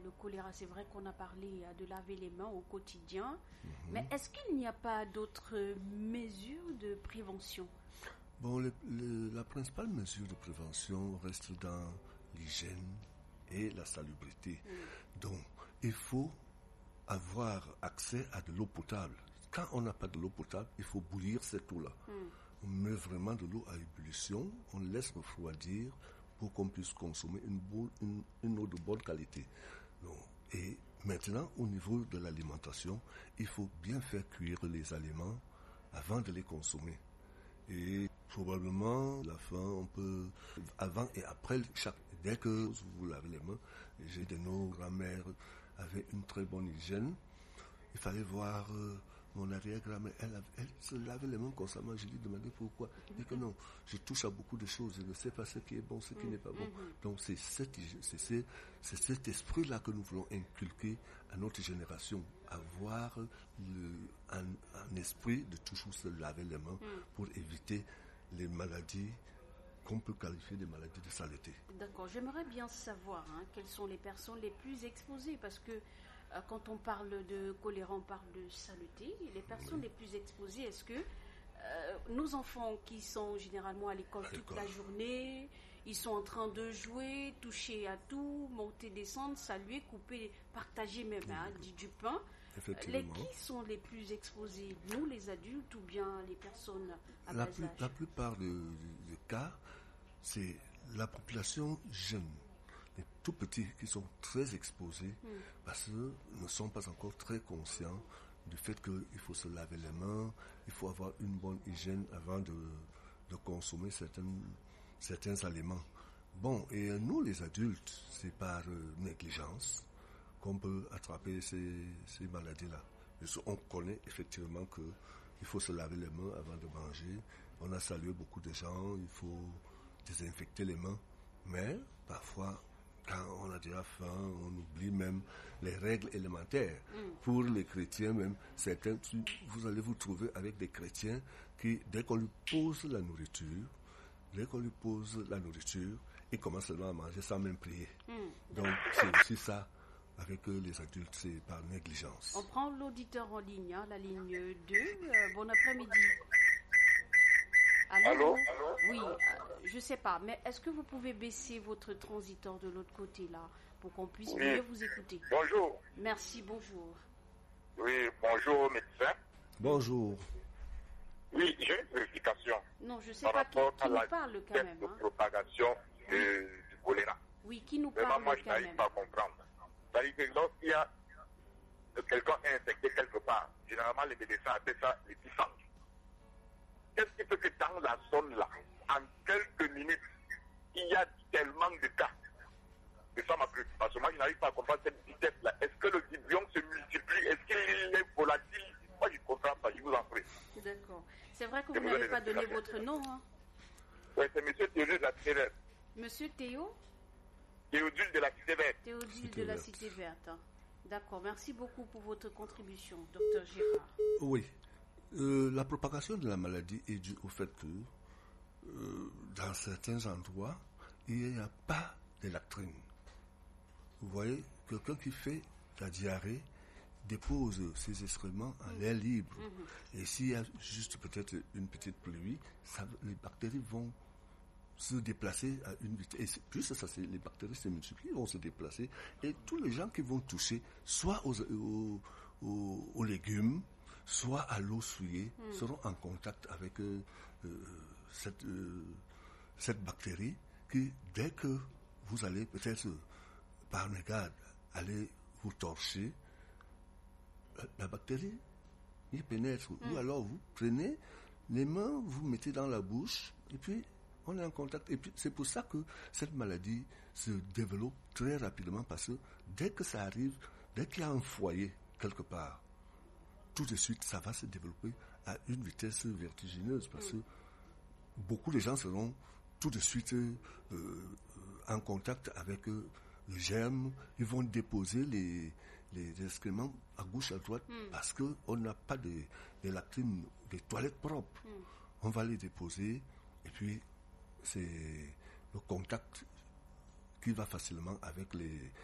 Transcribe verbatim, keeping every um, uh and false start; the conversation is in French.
le choléra, c'est vrai qu'on a parlé de laver les mains au quotidien, mm-hmm. mais est-ce qu'il n'y a pas d'autres mesures de prévention? Bon, le, le, la principale mesure de prévention reste dans l'hygiène et la salubrité. Mm. Donc, il faut avoir accès à de l'eau potable. Quand on n'a pas de l'eau potable, il faut bouillir cette eau-là. Mm. On met vraiment de l'eau à ébullition, on laisse refroidir pour qu'on puisse consommer une, bo- une, une eau de bonne qualité. Donc, et maintenant, au niveau de l'alimentation, il faut bien faire cuire les aliments avant de les consommer. Et probablement, à la fin, on peut, avant et après, chaque, dès que vous vous lavez les mains, j'ai de nos grands-mères avaient une très bonne hygiène. Il fallait voir euh, mon arrière-grand-mère, elle, elle se lavait les mains constamment. Je lui demandais pourquoi. Elle dit que non, je touche à beaucoup de choses, je ne sais pas ce qui est bon, ce qui n'est pas bon. Donc c'est, cette, c'est, c'est, c'est cet esprit-là que nous voulons inculquer à notre génération, avoir le, un, un esprit de toujours se laver les mains pour éviter les maladies qu'on peut qualifier de maladies de saleté. D'accord, j'aimerais bien savoir hein, quelles sont les personnes les plus exposées, parce que euh, quand on parle de choléra, on parle de saleté. Les personnes oui. les plus exposées, est-ce que euh, nos enfants qui sont généralement à l'école à toute l'école. la journée, ils sont en train de jouer, toucher à tout, monter, descendre, saluer, couper, partager même oui. hein, du, du pain. Les qui sont les plus exposés, nous les adultes ou bien les personnes à la bas plus, âge? La plupart des de, de cas, c'est la population jeune, les tout petits qui sont très exposés mm. parce qu'ils ne sont pas encore très conscients du fait qu'il faut se laver les mains, il faut avoir une bonne hygiène avant de, de consommer certains, certains aliments. Bon, et nous les adultes, c'est par euh, négligence qu'on peut attraper ces, ces maladies-là. On connaît effectivement qu'il faut se laver les mains avant de manger. On a salué beaucoup de gens, il faut désinfecter les mains. Mais parfois, quand on a déjà faim, on oublie même les règles élémentaires. Mm. Pour les chrétiens même, certains, vous allez vous trouver avec des chrétiens qui, dès qu'on lui pose la nourriture, dès qu'on lui pose la nourriture, ils commencent seulement à manger sans même prier. Mm. Donc c'est aussi ça. Avec eux, les adultes, c'est par négligence. On prend l'auditeur en ligne, hein, la ligne deux. Euh, bon après-midi. Allô, Allô, Allô Oui, euh, je ne sais pas, mais est-ce que vous pouvez baisser votre transiteur de l'autre côté, là, pour qu'on puisse oui. mieux vous écouter? Bonjour. Merci, bonjour. Oui, bonjour, médecin. Bonjour. Oui, j'ai une vérification. Non, je ne sais pas qui, qui nous parle quand même. De hein. propagation de, du choléra. Oui, qui nous Vraiment, parle moi, quand je n'arrive même. pas à comprendre. C'est-à-dire que lorsqu'il y a quelqu'un infecté quelque part, généralement les médecins appellent ça les puissances. Qu'est-ce qui fait que dans la zone-là, en quelques minutes, il y a tellement de cas? C'est ça ma préoccupation. Moi, je n'arrive pas à comprendre cette vitesse-là. Est-ce que le vibrion se multiplie? Est-ce qu'il est volatile? Moi, je ne comprends pas. Je vous en prie. D'accord. C'est vrai que vous n'avez pas donné votre nom, hein? Oui, c'est M. Théodule de la Cité Verte. Monsieur Théo? Théodule de la Cité Verte. Théodule de la Cité Verte. D'accord. Merci beaucoup pour votre contribution, docteur Gérard. Oui. Euh, la propagation de la maladie est due au fait que euh, dans certains endroits, il n'y a pas de latrine. Vous voyez, quelqu'un qui fait la diarrhée dépose ses excréments en mmh. l'air libre. Mmh. Et s'il y a juste peut-être une petite pluie, ça, les bactéries vont se déplacer à une vitesse. Et puis ça, ça c'est, les bactéries se multiplient, vont se déplacer. Et tous les gens qui vont toucher, soit aux, aux, aux, aux légumes, soit à l'eau souillée, mm. seront en contact avec euh, euh, cette, euh, cette bactérie qui, dès que vous allez peut-être, par mégarde, aller vous torcher, la bactérie y pénètre. Mm. Ou alors vous prenez les mains, vous mettez dans la bouche, et puis on est en contact. Et puis c'est pour ça que cette maladie se développe très rapidement, parce que dès que ça arrive, dès qu'il y a un foyer quelque part, tout de suite, ça va se développer à une vitesse vertigineuse, parce que beaucoup de gens seront tout de suite euh, en contact avec euh, le germe. Ils vont déposer les, les excréments à gauche, à droite, mm. parce qu'on n'a pas de, de latrines, des toilettes propres. Mm. On va les déposer, et puis c'est le contact qui va facilement avec les,